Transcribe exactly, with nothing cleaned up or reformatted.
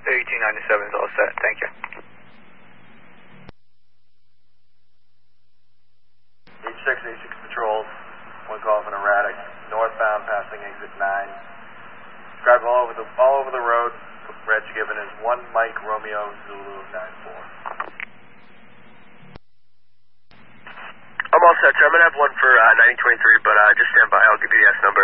eighteen ninety-seven is all set. Thank you. H six, H six patrols, one call from an erratic, northbound passing exit nine. Describe all over the all over the road. Reg given is one Mike Romeo Zulu nine four. I'm all set, sir. I'm gonna have one for uh, ninety twenty-three, but uh, just stand by. I'll give you the S number.